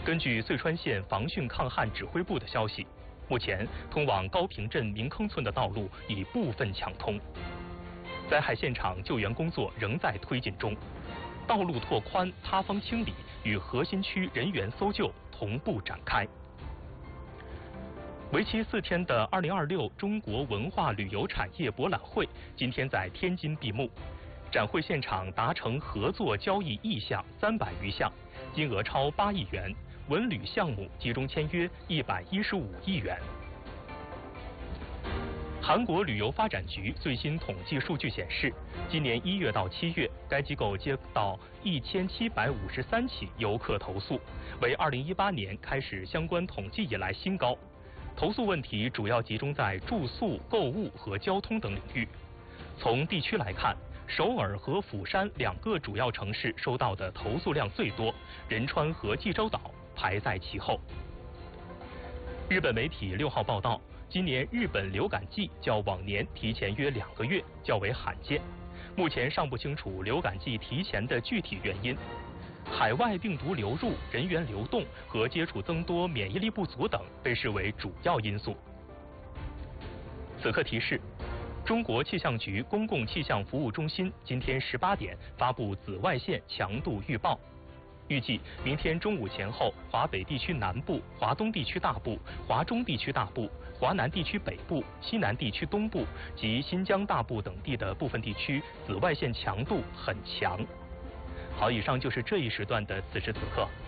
根据遂川县防汛抗旱指挥部的消息，目前通往高坪镇明坑村的道路已部分抢通。灾害现场救援工作仍在推进中，道路拓宽、塌方清理与核心区人员搜救同步展开。为期4天的2026中国文化旅游产业博览会今天在天津闭幕。展会现场达成合作交易意向300余项，金额超8亿元，文旅项目集中签约115亿元。韩国旅游发展局最新统计数据显示，今年1月到7月，该机构接到1753起游客投诉，为2018年开始相关统计以来新高。投诉问题主要集中在住宿、购物和交通等领域。从地区来看，首尔和釜山2个主要城市收到的投诉量最多，仁川和济州岛排在其后。日本媒体6号报道，今年日本流感季较往年提前约2个月，较为罕见。目前尚不清楚流感季提前的具体原因。海外病毒流入、人员流动和接触增多、免疫力不足等被视为主要因素。此刻提示：中国气象局公共气象服务中心今天18点发布紫外线强度预报。预计明天中午前后，华北地区南部、华东地区大部、华中地区大部、华南地区北部、西南地区东部及新疆大部等地的部分地区紫外线强度很强。好，以上就是这一时段的此时此刻。